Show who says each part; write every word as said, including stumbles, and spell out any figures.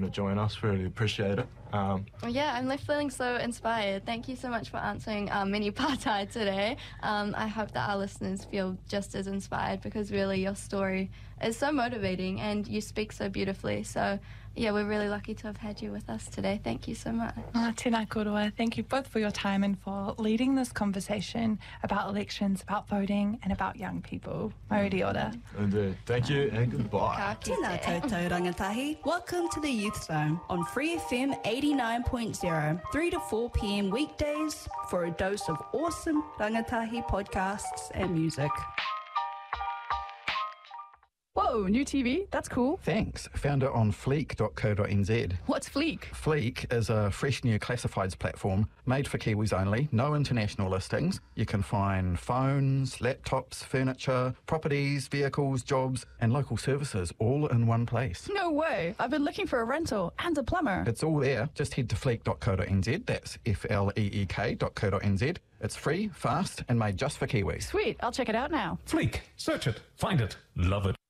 Speaker 1: to join us. We really appreciate it. Um,
Speaker 2: yeah, I'm left feeling so inspired. Thank you so much for answering um, Mini Patai today. Um, I hope that our listeners feel just as inspired, because really your story is so motivating and you speak so beautifully. So yeah, we're really lucky to have had you with us today. Thank you so much.
Speaker 3: Oh, tēnā korua. Thank you both for your time and for leading this conversation about elections, about voting and about young people. Mauri ora.
Speaker 1: Indeed. Thank you and goodbye.
Speaker 4: Tēnā koutou rangatahi. Welcome to the Youth Zone on Free F M eighty-nine point zero, three to four p.m. weekdays for a dose of awesome rangatahi podcasts and music.
Speaker 5: Whoa, new T V? That's cool.
Speaker 6: Thanks. Found it on fleek dot co dot n z.
Speaker 5: What's Fleek?
Speaker 6: Fleek is a fresh new classifieds platform made for Kiwis only, no international listings. You can find phones, laptops, furniture, properties, vehicles, jobs and local services all in one place.
Speaker 5: No way. I've been looking for a rental and a plumber.
Speaker 6: It's all there. Just head to fleek dot co dot n z. That's F L E E K dot co dot n z. It's free, fast and made just for Kiwis.
Speaker 5: Sweet. I'll check it out now.
Speaker 7: Fleek. Search it. Find it. Love it.